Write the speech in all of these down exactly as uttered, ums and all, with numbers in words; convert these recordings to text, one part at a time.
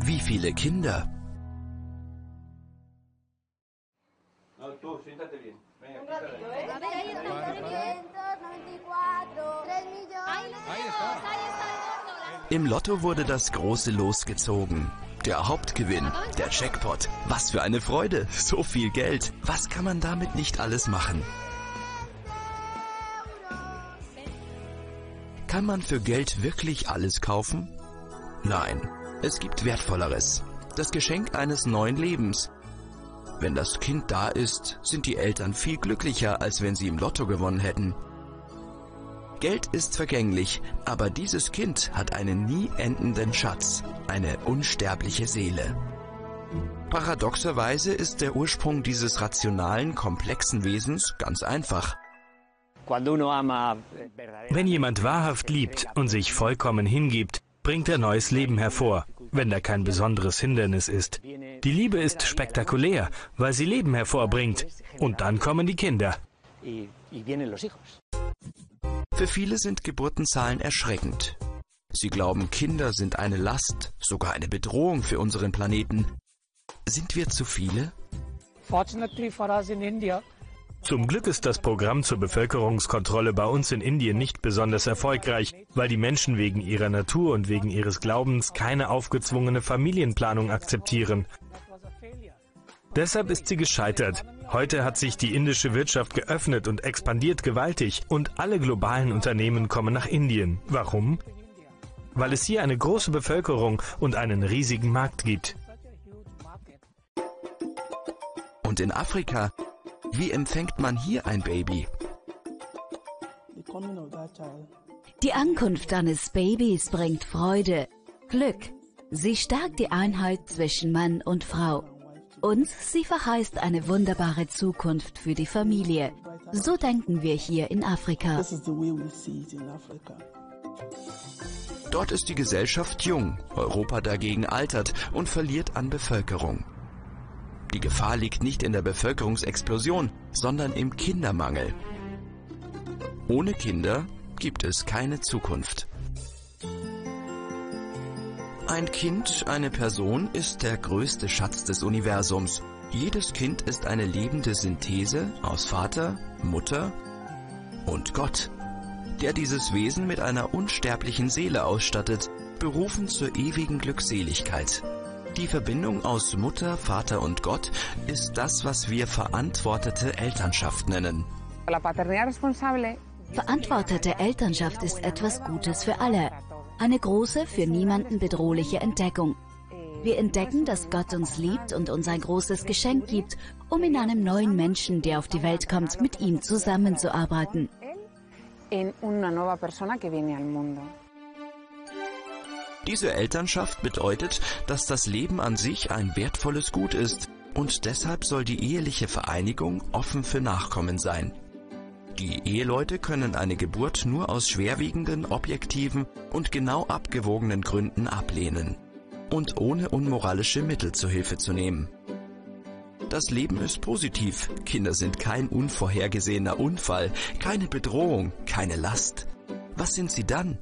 Wie viele Kinder? Im Lotto wurde das große Los gezogen. Der Hauptgewinn, der Jackpot. Was für eine Freude, so viel Geld. Was kann man damit nicht alles machen? Kann man für Geld wirklich alles kaufen? Nein, es gibt Wertvolleres. Das Geschenk eines neuen Lebens. Wenn das Kind da ist, sind die Eltern viel glücklicher, als wenn sie im Lotto gewonnen hätten. Geld ist vergänglich, aber dieses Kind hat einen nie endenden Schatz, eine unsterbliche Seele. Paradoxerweise ist der Ursprung dieses rationalen, komplexen Wesens ganz einfach. Wenn jemand wahrhaft liebt und sich vollkommen hingibt, bringt er neues Leben hervor, wenn da kein besonderes Hindernis ist. Die Liebe ist spektakulär, weil sie Leben hervorbringt. Und dann kommen die Kinder. Für viele sind Geburtenzahlen erschreckend. Sie glauben, Kinder sind eine Last, sogar eine Bedrohung für unseren Planeten. Sind wir zu viele? Zum Glück ist das Programm zur Bevölkerungskontrolle bei uns in Indien nicht besonders erfolgreich, weil die Menschen wegen ihrer Natur und wegen ihres Glaubens keine aufgezwungene Familienplanung akzeptieren. Deshalb ist sie gescheitert. Heute hat sich die indische Wirtschaft geöffnet und expandiert gewaltig und alle globalen Unternehmen kommen nach Indien. Warum? Weil es hier eine große Bevölkerung und einen riesigen Markt gibt. Und in Afrika, wie empfängt man hier ein Baby? Die Ankunft eines Babys bringt Freude, Glück. Sie stärkt die Einheit zwischen Mann und Frau. Und sie verheißt eine wunderbare Zukunft für die Familie. So denken wir hier in Afrika. Dort ist die Gesellschaft jung, Europa dagegen altert und verliert an Bevölkerung. Die Gefahr liegt nicht in der Bevölkerungsexplosion, sondern im Kindermangel. Ohne Kinder gibt es keine Zukunft. Ein Kind, eine Person, ist der größte Schatz des Universums. Jedes Kind ist eine lebende Synthese aus Vater, Mutter und Gott, der dieses Wesen mit einer unsterblichen Seele ausstattet, berufen zur ewigen Glückseligkeit. Die Verbindung aus Mutter, Vater und Gott ist das, was wir verantwortete Elternschaft nennen. Verantwortete Elternschaft ist etwas Gutes für alle. Eine große, für niemanden bedrohliche Entdeckung. Wir entdecken, dass Gott uns liebt und uns ein großes Geschenk gibt, um in einem neuen Menschen, der auf die Welt kommt, mit ihm zusammenzuarbeiten. Diese Elternschaft bedeutet, dass das Leben an sich ein wertvolles Gut ist und deshalb soll die eheliche Vereinigung offen für Nachkommen sein. Die Eheleute können eine Geburt nur aus schwerwiegenden, objektiven und genau abgewogenen Gründen ablehnen und ohne unmoralische Mittel zur Hilfe zu nehmen. Das Leben ist positiv, Kinder sind kein unvorhergesehener Unfall, keine Bedrohung, keine Last. Was sind sie dann?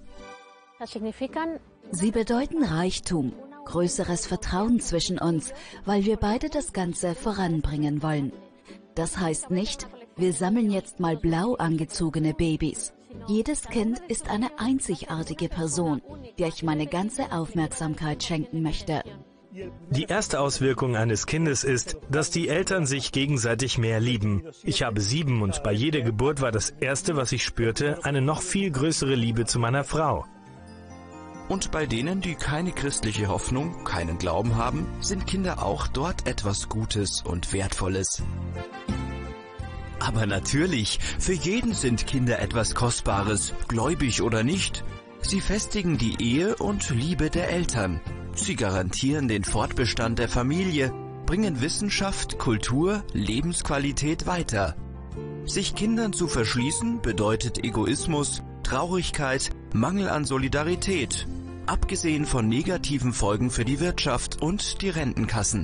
Sie bedeuten Reichtum, größeres Vertrauen zwischen uns, weil wir beide das Ganze voranbringen wollen. Das heißt nicht, wir sammeln jetzt mal blau angezogene Babys. Jedes Kind ist eine einzigartige Person, der ich meine ganze Aufmerksamkeit schenken möchte. Die erste Auswirkung eines Kindes ist, dass die Eltern sich gegenseitig mehr lieben. Ich habe sieben und bei jeder Geburt war das Erste, was ich spürte, eine noch viel größere Liebe zu meiner Frau. Und bei denen, die keine christliche Hoffnung, keinen Glauben haben, sind Kinder auch dort etwas Gutes und Wertvolles. Aber natürlich, für jeden sind Kinder etwas Kostbares, gläubig oder nicht. Sie festigen die Ehe und Liebe der Eltern. Sie garantieren den Fortbestand der Familie, bringen Wissenschaft, Kultur, Lebensqualität weiter. Sich Kindern zu verschließen bedeutet Egoismus, Traurigkeit, Mangel an Solidarität, abgesehen von negativen Folgen für die Wirtschaft und die Rentenkassen.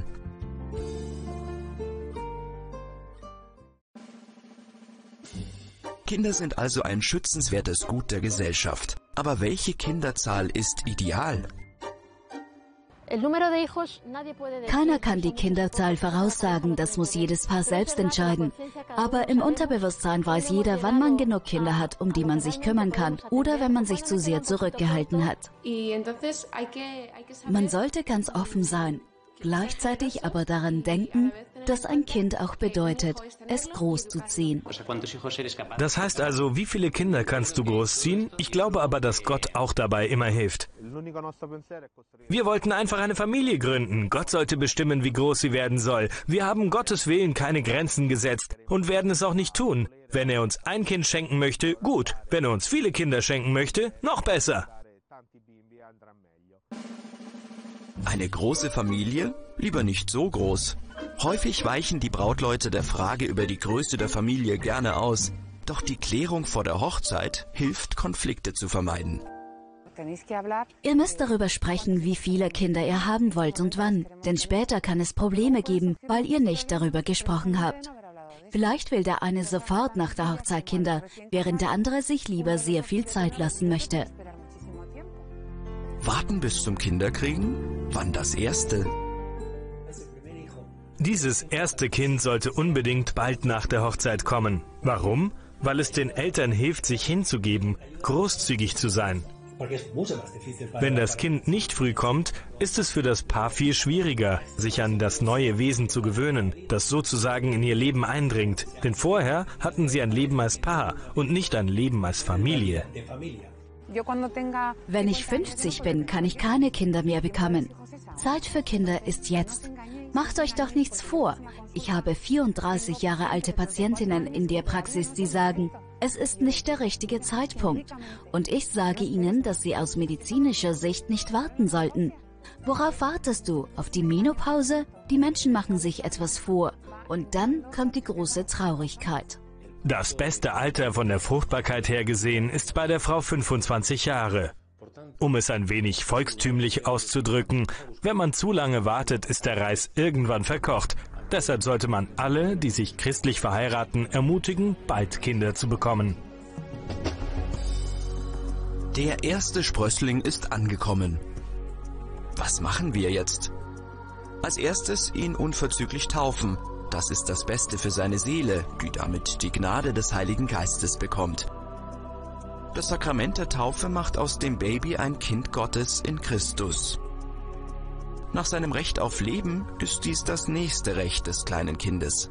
Kinder sind also ein schützenswertes Gut der Gesellschaft. Aber welche Kinderzahl ist ideal? Keiner kann die Kinderzahl voraussagen, das muss jedes Paar selbst entscheiden. Aber im Unterbewusstsein weiß jeder, wann man genug Kinder hat, um die man sich kümmern kann, oder wenn man sich zu sehr zurückgehalten hat. Man sollte ganz offen sein, gleichzeitig aber daran denken, dass ein Kind auch bedeutet, es großzuziehen. Das heißt also, wie viele Kinder kannst du großziehen? Ich glaube aber, dass Gott auch dabei immer hilft. Wir wollten einfach eine Familie gründen. Gott sollte bestimmen, wie groß sie werden soll. Wir haben Gottes Willen keine Grenzen gesetzt und werden es auch nicht tun. Wenn er uns ein Kind schenken möchte, gut. Wenn er uns viele Kinder schenken möchte, noch besser. Eine große Familie? Lieber nicht so groß. Häufig weichen die Brautleute der Frage über die Größe der Familie gerne aus. Doch die Klärung vor der Hochzeit hilft, Konflikte zu vermeiden. Ihr müsst darüber sprechen, wie viele Kinder ihr haben wollt und wann. Denn später kann es Probleme geben, weil ihr nicht darüber gesprochen habt. Vielleicht will der eine sofort nach der Hochzeit Kinder, während der andere sich lieber sehr viel Zeit lassen möchte. Warten bis zum Kinderkriegen? Wann das erste? Dieses erste Kind sollte unbedingt bald nach der Hochzeit kommen. Warum? Weil es den Eltern hilft, sich hinzugeben, großzügig zu sein. Wenn das Kind nicht früh kommt, ist es für das Paar viel schwieriger, sich an das neue Wesen zu gewöhnen, das sozusagen in ihr Leben eindringt. Denn vorher hatten sie ein Leben als Paar und nicht ein Leben als Familie. Wenn ich fünfzig bin, kann ich keine Kinder mehr bekommen. Zeit für Kinder ist jetzt. Macht euch doch nichts vor. Ich habe vierunddreißig Jahre alte Patientinnen in der Praxis, die sagen, es ist nicht der richtige Zeitpunkt. Und ich sage ihnen, dass sie aus medizinischer Sicht nicht warten sollten. Worauf wartest du? Auf die Menopause? Die Menschen machen sich etwas vor. Und dann kommt die große Traurigkeit. Das beste Alter von der Fruchtbarkeit her gesehen ist bei der Frau fünfundzwanzig Jahre. Um es ein wenig volkstümlich auszudrücken, wenn man zu lange wartet, ist der Reis irgendwann verkocht. Deshalb sollte man alle, die sich christlich verheiraten, ermutigen, bald Kinder zu bekommen. Der erste Sprössling ist angekommen. Was machen wir jetzt? Als erstes ihn unverzüglich taufen. Das ist das Beste für seine Seele, die damit die Gnade des Heiligen Geistes bekommt. Das Sakrament der Taufe macht aus dem Baby ein Kind Gottes in Christus. Nach seinem Recht auf Leben ist dies das nächste Recht des kleinen Kindes.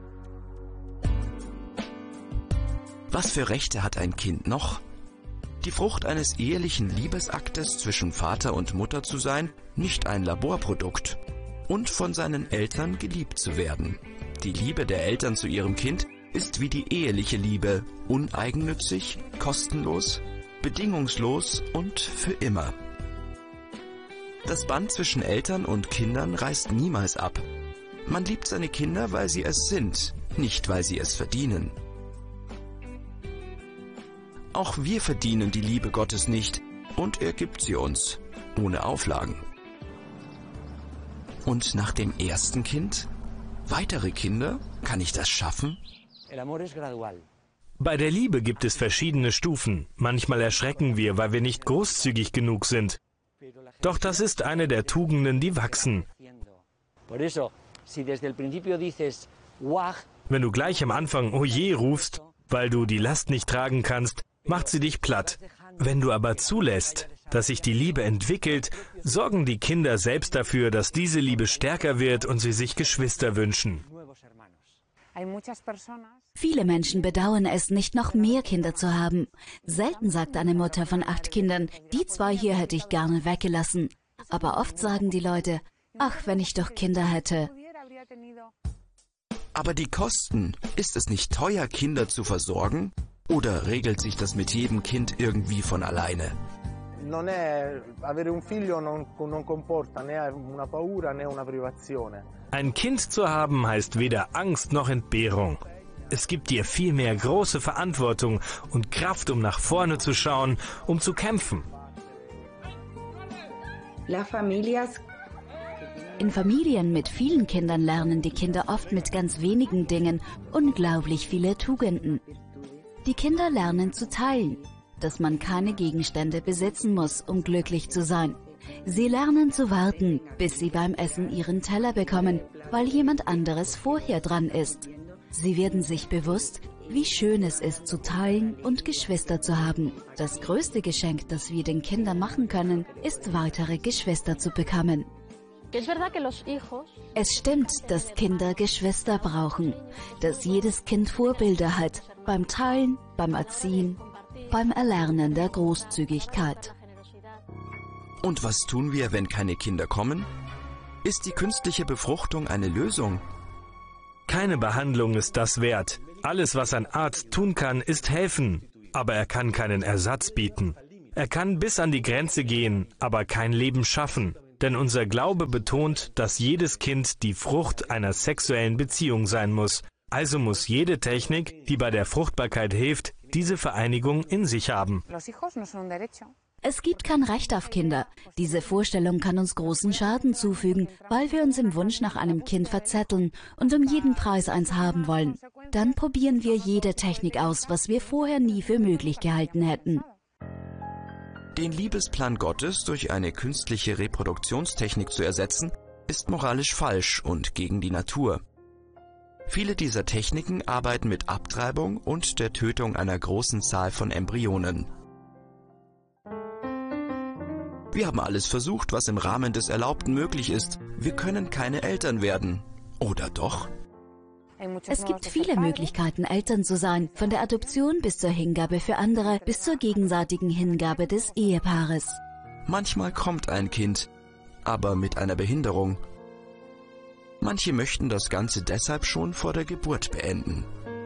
Was für Rechte hat ein Kind noch? Die Frucht eines ehelichen Liebesaktes zwischen Vater und Mutter zu sein, nicht ein Laborprodukt. Und von seinen Eltern geliebt zu werden. Die Liebe der Eltern zu ihrem Kind ist wie die eheliche Liebe, uneigennützig, kostenlos, bedingungslos und für immer. Das Band zwischen Eltern und Kindern reißt niemals ab. Man liebt seine Kinder, weil sie es sind, nicht weil sie es verdienen. Auch wir verdienen die Liebe Gottes nicht und er gibt sie uns, ohne Auflagen. Und nach dem ersten Kind? Weitere Kinder? Kann ich das schaffen? Bei der Liebe gibt es verschiedene Stufen. Manchmal erschrecken wir, weil wir nicht großzügig genug sind. Doch das ist eine der Tugenden, die wachsen. Wenn du gleich am Anfang "Oh je" rufst, weil du die Last nicht tragen kannst, macht sie dich platt. Wenn du aber zulässt, dass sich die Liebe entwickelt, sorgen die Kinder selbst dafür, dass diese Liebe stärker wird und sie sich Geschwister wünschen. Viele Menschen bedauern es, nicht noch mehr Kinder zu haben. Selten sagt eine Mutter von acht Kindern, die zwei hier hätte ich gerne weggelassen. Aber oft sagen die Leute, ach, wenn ich doch Kinder hätte. Aber die Kosten, ist es nicht teuer, Kinder zu versorgen? Oder regelt sich das mit jedem Kind irgendwie von alleine? Ein Kind zu haben heißt weder Angst noch Entbehrung. Es gibt dir vielmehr große Verantwortung und Kraft, um nach vorne zu schauen, um zu kämpfen. In Familien mit vielen Kindern lernen die Kinder oft mit ganz wenigen Dingen unglaublich viele Tugenden. Die Kinder lernen zu teilen, dass man keine Gegenstände besitzen muss, um glücklich zu sein. Sie lernen zu warten, bis sie beim Essen ihren Teller bekommen, weil jemand anderes vorher dran ist. Sie werden sich bewusst, wie schön es ist, zu teilen und Geschwister zu haben. Das größte Geschenk, das wir den Kindern machen können, ist, weitere Geschwister zu bekommen. Es stimmt, dass Kinder Geschwister brauchen, dass jedes Kind Vorbilder hat, beim Teilen, beim Erziehen, beim Erlernen der Großzügigkeit. Und was tun wir, wenn keine Kinder kommen? Ist die künstliche Befruchtung eine Lösung? Keine Behandlung ist das wert. Alles, was ein Arzt tun kann, ist helfen, aber er kann keinen Ersatz bieten. Er kann bis an die Grenze gehen, aber kein Leben schaffen. Denn unser Glaube betont, dass jedes Kind die Frucht einer sexuellen Beziehung sein muss. Also muss jede Technik, die bei der Fruchtbarkeit hilft, diese Vereinigung in sich haben. Es gibt kein Recht auf Kinder. Diese Vorstellung kann uns großen Schaden zufügen, weil wir uns im Wunsch nach einem Kind verzetteln und um jeden Preis eins haben wollen. Dann probieren wir jede Technik aus, was wir vorher nie für möglich gehalten hätten. Den Liebesplan Gottes durch eine künstliche Reproduktionstechnik zu ersetzen, ist moralisch falsch und gegen die Natur. Viele dieser Techniken arbeiten mit Abtreibung und der Tötung einer großen Zahl von Embryonen. Wir haben alles versucht, was im Rahmen des Erlaubten möglich ist. Wir können keine Eltern werden. Oder doch? Es gibt viele Möglichkeiten, Eltern zu sein, von der Adoption bis zur Hingabe für andere, bis zur gegenseitigen Hingabe des Ehepaares. Manchmal kommt ein Kind, aber mit einer Behinderung. Manche möchten das Ganze deshalb schon vor der Geburt beenden.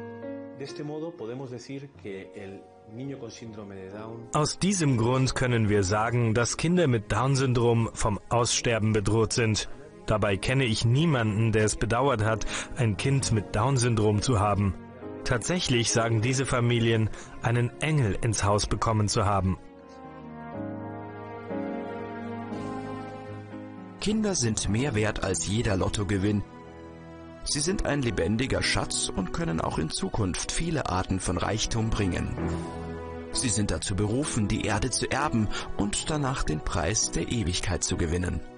Aus diesem Grund können wir sagen, dass Kinder mit Down-Syndrom vom Aussterben bedroht sind. Dabei kenne ich niemanden, der es bedauert hat, ein Kind mit Down-Syndrom zu haben. Tatsächlich sagen diese Familien, einen Engel ins Haus bekommen zu haben. Kinder sind mehr wert als jeder Lottogewinn. Sie sind ein lebendiger Schatz und können auch in Zukunft viele Arten von Reichtum bringen. Sie sind dazu berufen, die Erde zu erben und danach den Preis der Ewigkeit zu gewinnen.